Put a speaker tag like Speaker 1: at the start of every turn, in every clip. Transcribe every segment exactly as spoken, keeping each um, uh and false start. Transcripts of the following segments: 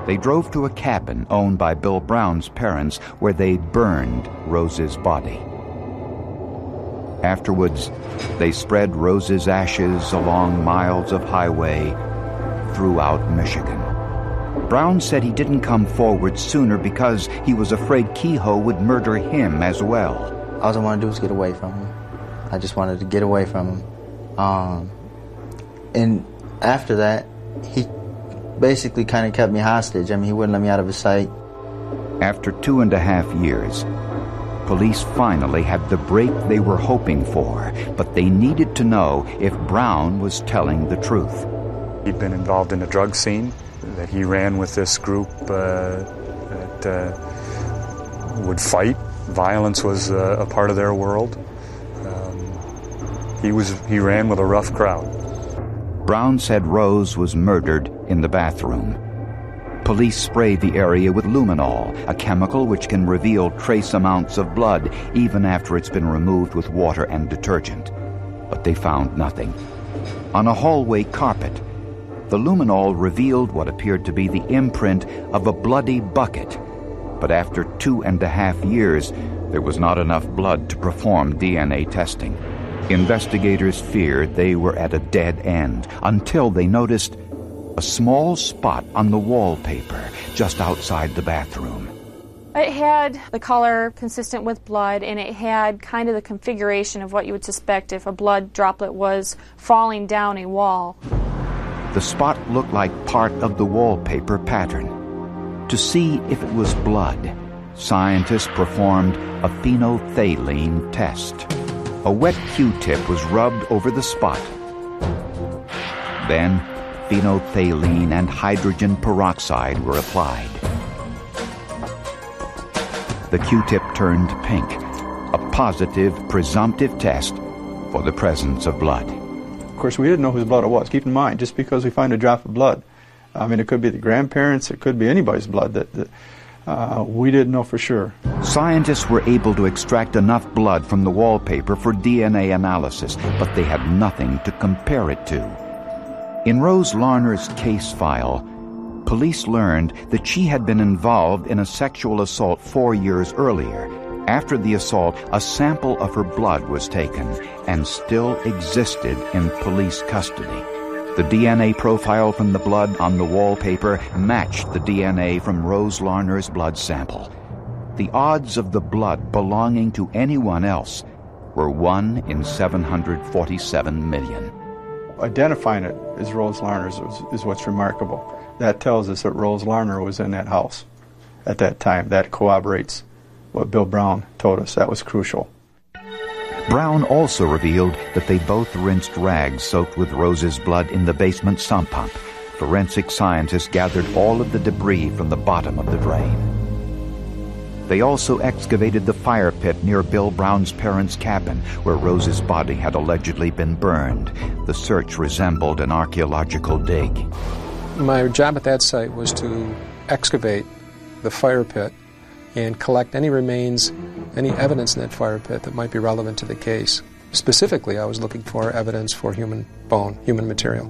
Speaker 1: They drove to a cabin owned by Bill Brown's parents where they burned Rose's body. Afterwards, they spread Rose's ashes along miles of highway throughout Michigan. Brown said he didn't come forward sooner because he was afraid Kehoe would murder him as well.
Speaker 2: All I wanted to do was get away from him. I just wanted to get away from him. Um, and after that, he basically kind of kept me hostage. I mean, he wouldn't let me out of his sight.
Speaker 1: After two and a half years, police finally had the break they were hoping for, but they needed to know if Brown was telling the truth.
Speaker 3: He'd been involved in a drug scene, that he ran with this group uh, that uh, would fight. Violence was uh, a part of their world. Um, he was he ran with a rough crowd.
Speaker 1: Brown said Rose was murdered in the bathroom. Police sprayed the area with luminol, a chemical which can reveal trace amounts of blood even after it's been removed with water and detergent. But they found nothing. On a hallway carpet, the luminol revealed what appeared to be the imprint of a bloody bucket. But after two and a half years, there was not enough blood to perform D N A testing. Investigators feared they were at a dead end until they noticed a small spot on the wallpaper just outside the bathroom.
Speaker 4: It had the color consistent with blood, and it had kind of the configuration of what you would suspect if a blood droplet was falling down a wall.
Speaker 1: The spot looked like part of the wallpaper pattern. To see if it was blood, scientists performed a phenolphthalein test. A wet Q-tip was rubbed over the spot. Then, phenolphthalein and hydrogen peroxide were applied. The Q-tip turned pink, a positive, presumptive test for the presence of blood.
Speaker 5: Of course, we didn't know whose blood it was. Keep in mind, just because we find a drop of blood, I mean, it could be the grandparents, it could be anybody's blood, that, that uh, we didn't know for sure.
Speaker 1: Scientists were able to extract enough blood from the wallpaper for D N A analysis, but they had nothing to compare it to. In Rose Larner's case file, police learned that she had been involved in a sexual assault four years earlier. After the assault, a sample of her blood was taken and still existed in police custody. The D N A profile from the blood on the wallpaper matched the D N A from Rose Larner's blood sample. The odds of the blood belonging to anyone else were one in seven hundred forty-seven million.
Speaker 5: Identifying it as Rose Larner's is, is what's remarkable. That tells us that Rose Larner was in that house at that time. That corroborates what Bill Brown told us. That was crucial.
Speaker 1: Brown also revealed that they both rinsed rags soaked with Rose's blood in the basement sump pump. Forensic scientists gathered all of the debris from the bottom of the drain. They also excavated the fire pit near Bill Brown's parents' cabin, where Rose's body had allegedly been burned. The search resembled an archaeological dig.
Speaker 6: My job at that site was to excavate the fire pit and collect any remains, any evidence in that fire pit that might be relevant to the case. Specifically, I was looking for evidence for human bone, human material.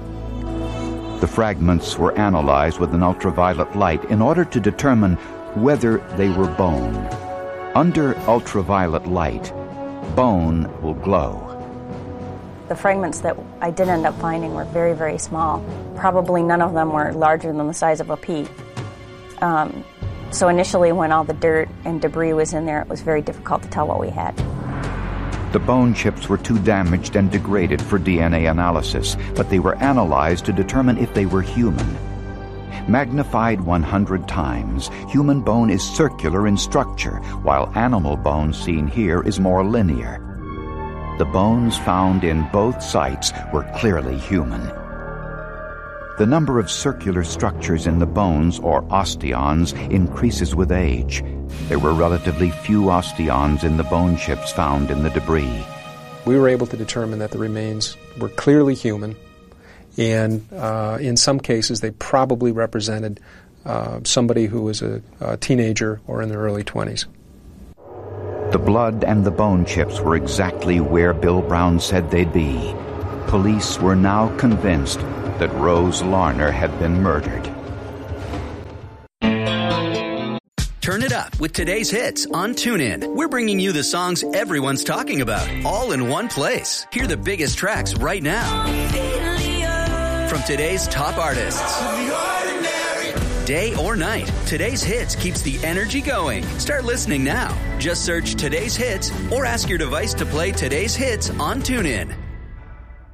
Speaker 1: The fragments were analyzed with an ultraviolet light in order to determine whether they were bone. Under ultraviolet light, bone will glow.
Speaker 7: The fragments that I did end up finding were very, very small. Probably none of them were larger than the size of a pea. Um, so initially, when all the dirt and debris was in there, it was very difficult to tell what we had.
Speaker 1: The bone chips were too damaged and degraded for D N A analysis, but they were analyzed to determine if they were human. Magnified one hundred times, human bone is circular in structure, while animal bone seen here is more linear. The bones found in both sites were clearly human. The number of circular structures in the bones, or osteons, increases with age. There were relatively few osteons in the bone chips found in the debris.
Speaker 6: We were able to determine that the remains were clearly human, and uh, in some cases they probably represented uh, somebody who was a, a teenager or in their early twenties.
Speaker 1: The blood and the bone chips were exactly where Bill Brown said they'd be. Police were now convinced that Rose Larner had been murdered.
Speaker 8: Turn it up with today's hits on TuneIn. We're bringing you the songs everyone's talking about, all in one place. Hear the biggest tracks right now from today's top artists. Day or night, today's hits keeps the energy going. Start listening now. Just search today's hits or ask your device to play today's hits on TuneIn.